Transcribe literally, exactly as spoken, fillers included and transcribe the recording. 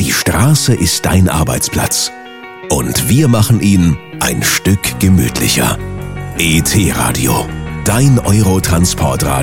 Die Straße ist dein Arbeitsplatz. Und wir machen ihn ein Stück gemütlicher. E T Radio, dein Eurotransportradio.